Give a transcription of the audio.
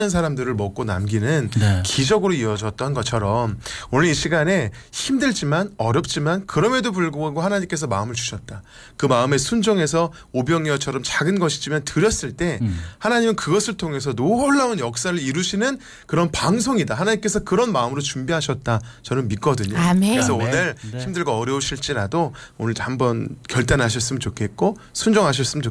사람들을 먹고 남기는 네. 기적으로 이어졌던 것처럼 오늘 이 시간에 힘들지만 어렵지만 그럼에도 불구하고 하나님께서 마음을 주셨다. 그 마음에 순종해서 오병이어처럼 작은 것이지만 드렸을 때 하나님은 그것을 통해서 놀라운 역사를 이루시는 그런 방송이다. 하나님께서 그런 마음으로 준비하셨다. 저는 믿거든요. 아멘. 그래서 아멘. 오늘 네. 힘들고 어려우실지라도 오늘 한번 결단하셨으면 좋겠고 순종하셨으면 좋겠고